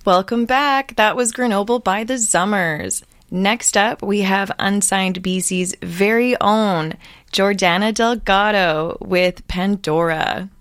Welcome back. That was Grenoble by the Zummers. Next up, we have Unsigned BC's very own Jordana Delgado with Pandora.